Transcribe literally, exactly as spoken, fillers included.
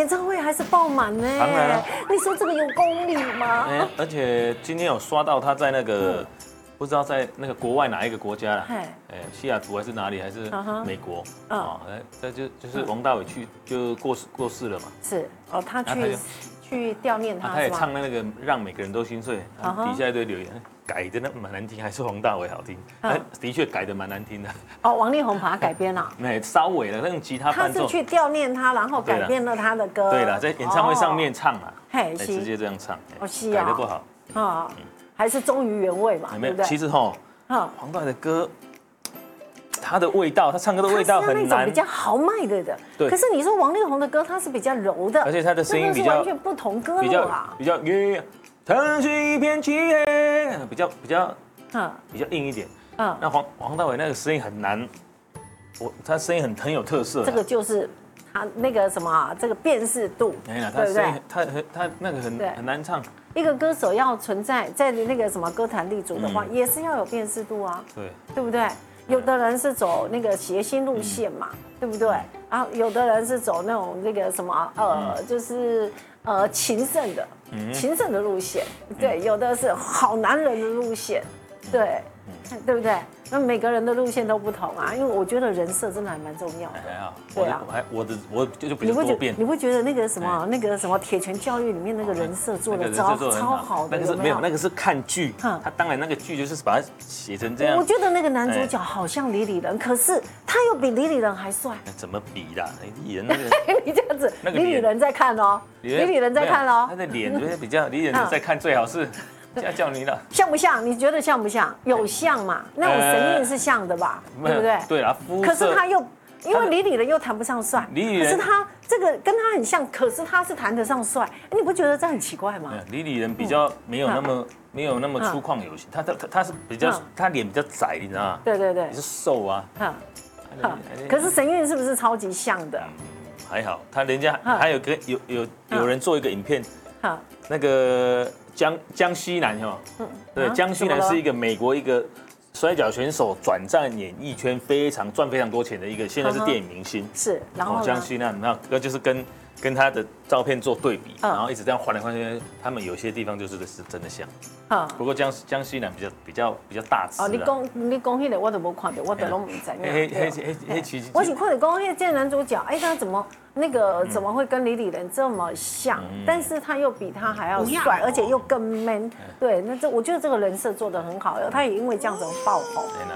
演唱会还是爆满呢。 当然了， 你说这个有公理吗？ 哎，而且今天有刷到他在那个。不知道在那个国外哪一个国家啦，哎，西雅图还是哪里，还是美国啊？哎，这就就是王大伟去就过世过世了嘛。 是哦，他去去悼念他， 他也唱那个让每个人都心碎，底下一堆留言改的那蛮难听，还是王大伟好听？的确改的蛮难听的。 哦，王力宏把它改编了， 没稍微的那种吉他伴奏。 他是去悼念他，然后改编了他的歌。 对了，在演唱会上面唱了， 嘿， 直接这样唱， 哦，是改的不好啊。还是忠于原味嘛，对不对？ 其实哈，黄大伟的歌，他的味道，他唱歌的味道很难， 比较豪迈的的。对。可是你说王力宏的歌，他是比较柔的， 而且他的声音比较完全不同歌路啊， 比较越腾起一片漆黑，比较比较，嗯，比较硬一点。嗯。那黄黄大伟那个声音很难，我他声音很很有特色。 这个就是他那个什么，这个辨识度， 对不对？他他那个很很难唱。 一个歌手要存在在那个什么歌坛立足的话，也是要有辨识度啊， 对， 对不对？有的人是走那个谐星路线嘛，对不对？然后有的人是走那种那个什么呃，就是呃情圣的情圣的路线，对，有的是好男人的路线，对，对不对？那每个人的路线都不同啊，因为我觉得人设真的还蛮重要的。 还好，对啊，我还我的我就就比较多变。 你会觉得那个什么那个什么铁拳教育里面那个人设做的超超好的， 那个是没有，那个是看剧，他当然那个剧就是把它写成这样。 我觉得那个男主角好像李李仁，可是他又比李李仁还帅。 怎么比啦？李李仁那个你这样子，李李仁在看哦，李李仁在看哦， 他的脸就是比较李李仁在看，最好是。这样叫你了， 像不像？你觉得像不像？有像嘛？那种神韵是像的吧？对不对？ 对啊， 可是他又因为李李仁又谈不上帅， 李李仁可是他这个跟他很像，可是他是谈得上帅，你不觉得这很奇怪吗？ 李李仁比较没有那么没有那么粗犷有型，他他他他是比较他脸比较窄，你知道吗？ 对对对， 你是瘦啊。 可是神韵是不是超级像的？ 还好，他人家还有个有有有人做一个影片，那个。江江西南哈，对，江西南是一个美国一个摔跤选手，转战演艺圈非常赚非常多钱的一个，现在是电影明星。是，然后江西南，那那就是跟跟他的照片做对比，然后一直这样换来换去，他们有些地方就是是真的像。不过江江西南比较比较比较大只。哦， 你讲你讲迄个我都没看到，我都拢唔知。 嘿嘿嘿嘿其实我是看到讲迄这男主角，哎，他怎么？那个怎么会跟李李仁这么像？但是他又比他还要帅，而且又更 man。对，那这我觉得这个人设做得很好，他也因为这样子爆红。